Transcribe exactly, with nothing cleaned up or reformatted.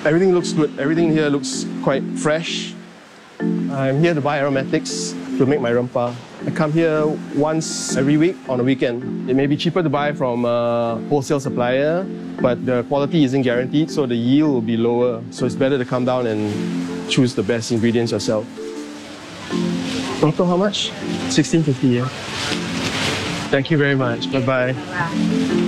Everything looks good. Everything here looks quite fresh. I'm here to buy aromatics to make my rempah. I come here once every week on a weekend. It may be cheaper to buy from a wholesale supplier, but the quality isn't guaranteed, so the yield will be lower. So it's better to come down and choose the best ingredients yourself. Total how much? sixteen fifty, yeah. Thank you very much. Bye-bye.